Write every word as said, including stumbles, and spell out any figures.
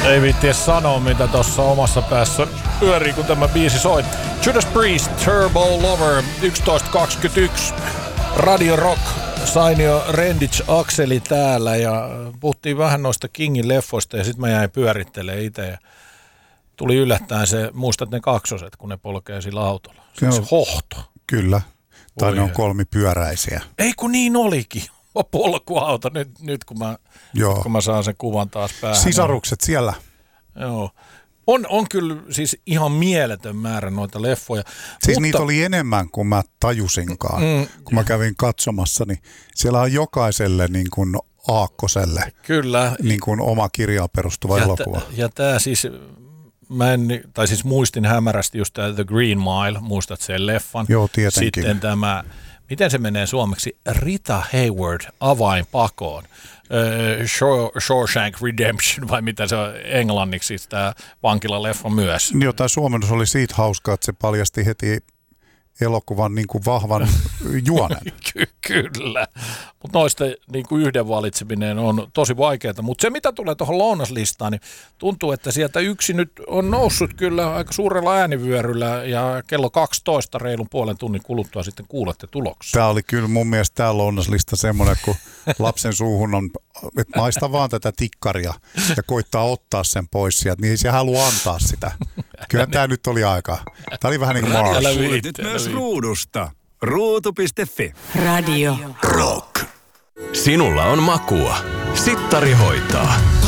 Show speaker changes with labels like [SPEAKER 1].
[SPEAKER 1] Ei viittiä sanoa, mitä tuossa omassa päässä pyörii, kun tämä biisi soi. Judas Priest, Turbo Lover, yksitoista kaksikymmentäyksi. Radio Rock, Sainio Rendic Akseli täällä ja puhuttiin vähän noista Kingin leffoista ja sitten mä jäin pyörittelemään itse ja tuli yllättäen se, muistat ne kaksoset, kun ne polkee sillä autolla. Se, se hohto.
[SPEAKER 2] Kyllä, tai
[SPEAKER 1] Voi
[SPEAKER 2] ne on kolmipyöräisiä.
[SPEAKER 1] Ei kun niin olikin. Polkuauto, nyt, nyt kun, mä, nyt kun mä saan sen kuvan taas päähän.
[SPEAKER 2] Sisarukset siellä.
[SPEAKER 1] Joo. On, on kyllä siis ihan mieletön määrä noita leffoja.
[SPEAKER 2] Siis
[SPEAKER 1] mutta
[SPEAKER 2] niitä oli enemmän kuin mä tajusinkaan, mm, kun mä kävin katsomassa, niin siellä on jokaiselle niin kuin aakkoselle
[SPEAKER 1] kyllä.
[SPEAKER 2] Niin kuin oma kirjaan perustuva
[SPEAKER 1] ja
[SPEAKER 2] elokuva.
[SPEAKER 1] T- ja tämä siis, mä en, tai siis muistin hämärästi just tämä The Green Mile, muistat sen leffan.
[SPEAKER 2] Joo, tietenkin.
[SPEAKER 1] Sitten tämä, miten se menee suomeksi, Rita Hayworth avainpakoon. Uh, Shawshank Redemption, vai mitä se on englanniksi, tämä vankilaleffa myös.
[SPEAKER 2] Joo, tämä suomennus oli siitä hauskaa, että se paljasti heti elokuvan niin kuin vahvan juonen.
[SPEAKER 1] Ky- kyllä, mutta noista niin kuin yhden valitseminen on tosi vaikeaa, mutta se mitä tulee tuohon lounaslistaan, niin tuntuu, että sieltä yksi nyt on noussut kyllä aika suurella äänivyöryllä ja kello kaksitoista reilun puolen tunnin kuluttua sitten kuulette tuloksia.
[SPEAKER 2] Tämä oli kyllä mun mielestä tämä lounaslista semmoinen, kun lapsen suuhun on, että maista vaan tätä tikkaria ja koittaa ottaa sen pois sieltä, niin ei se halua antaa sitä. Kyllä tämä nyt oli aika. Tämä oli vähän niin kuin Mars.
[SPEAKER 3] Kuulet myös ruudusta. Ruutu piste fi.
[SPEAKER 4] Radio
[SPEAKER 3] Rock.
[SPEAKER 5] Sinulla on makua. Sittari hoitaa.